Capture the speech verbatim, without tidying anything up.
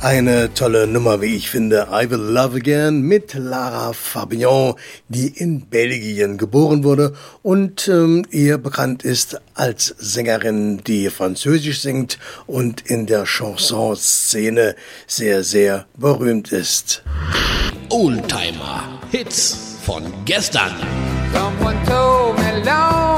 Eine tolle Nummer, wie ich finde. I Will Love Again mit Lara Fabian, die in Belgien geboren wurde und ähm, ihr bekannt ist als Sängerin, die Französisch singt und in der Chanson-Szene sehr, sehr berühmt ist. Oldtimer Hits von gestern. Someone told me long